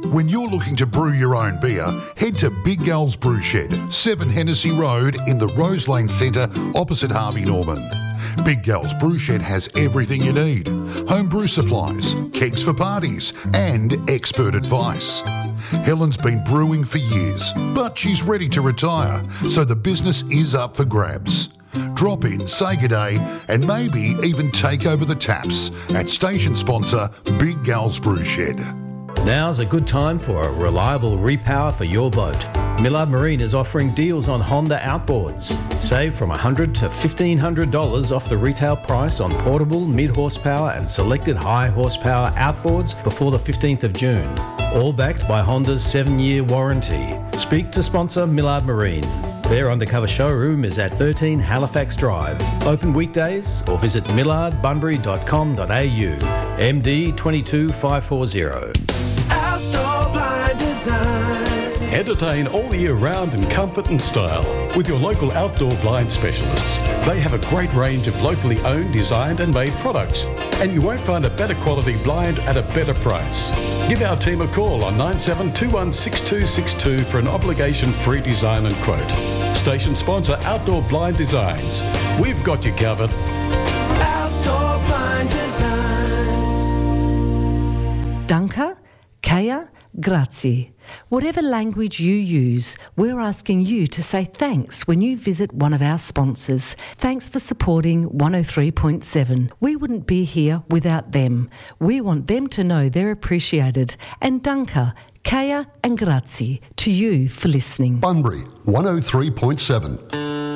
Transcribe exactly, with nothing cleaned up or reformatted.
When you're looking to brew your own beer, head to Big Gal's Brew Shed, seven Hennessy Road in the Rose Lane Centre opposite Harvey Norman. Big Gal's Brew Shed has everything you need. Home brew supplies, kegs for parties and expert advice. Helen's been brewing for years, but she's ready to retire, so the business is up for grabs. Drop in, say good day, and maybe even take over the taps at station sponsor Big Gal's Brew Shed. Now's a good time for a reliable repower for your boat. Millard Marine is offering deals on Honda outboards. Save from one hundred dollars to fifteen hundred dollars off the retail price on portable, mid-horsepower and selected high-horsepower outboards before the fifteenth of June. All backed by Honda's seven-year warranty. Speak to sponsor Millard Marine. Their undercover showroom is at thirteen Halifax Drive. Open weekdays or visit millard bunbury dot com dot a u. M D two two five four zero. Outdoor Blind Design. Entertain all year round in comfort and style with your local outdoor blind specialists. They have a great range of locally owned, designed and made products, and you won't find a better quality blind at a better price. Give our team a call on nine seven two one six two six two for an obligation-free design and quote. Station sponsor Outdoor Blind Designs. We've got you covered. Outdoor Blind Designs. Danke, Kaya, grazie. Whatever language you use, we're asking you to say thanks when you visit one of our sponsors. Thanks for supporting one oh three point seven. We wouldn't be here without them. We want them to know they're appreciated. And danke, Kaya and grazie to you for listening. Bunbury, one oh three point seven.